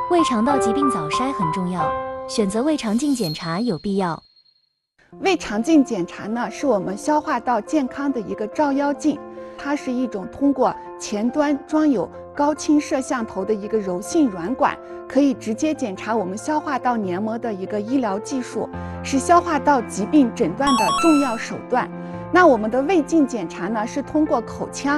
胃肠道疾病早筛很重要，选择胃肠镜检查有必要。 胃肠镜检查呢，是我们消化道健康的一个照妖镜，它是一种通过前端装有高清摄像头的一个柔性软管，可以直接检查我们消化道黏膜的一个医疗技术，是消化道疾病诊断的重要手段。那我们的胃镜检查呢，是通过口腔